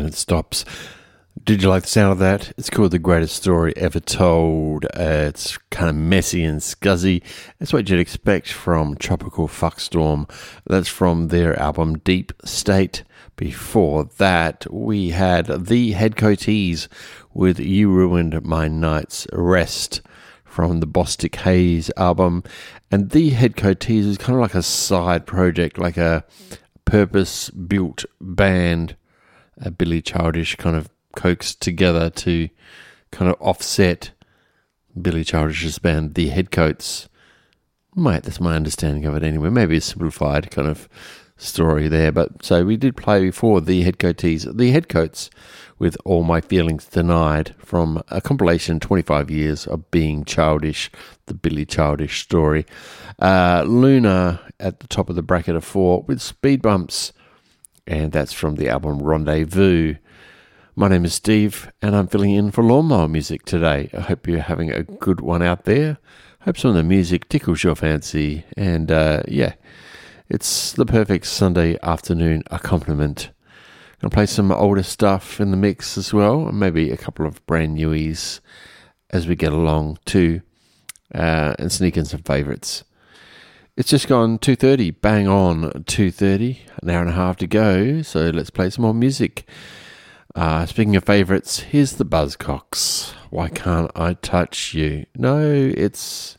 never stops. Did you like the sound of that? It's called The Greatest Story Ever Told. It's kind of messy and scuzzy. That's what you'd expect from Tropical Fuckstorm. That's from their album Deep State. Before that, we had The Headcoatees with You Ruined My Night's Rest from the Bostic Haze album. And The Headcoatees is kind of like a side project, like a purpose-built band, a Billy Childish kind of coaxed together to kind of offset Billy Childish's band, The Headcoats. That's my understanding of it anyway. Maybe a simplified kind of story there. But so we did play before The Headcoatees, The Headcoats with All My Feelings Denied from a compilation 25 years of being childish, the Billy Childish story. Luna at the top of the bracket of 4 with Speed Bumps, and that's from the album Rendezvous. My name is Steve, and I'm filling in for Lawnmower Music today. I hope you're having a good one out there. Hope some of the music tickles your fancy. And, it's the perfect Sunday afternoon accompaniment. I'm going to play some older stuff in the mix as well, and maybe a couple of brand newies as we get along too, and sneak in some favourites. It's just gone 2:30, bang on 2:30, an hour and a half to go, so let's play some more music. Speaking of favourites, here's the Buzzcocks. Why Can't I Touch You? No, it's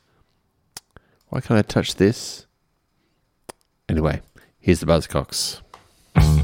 Why Can't I Touch This? Anyway, here's the Buzzcocks.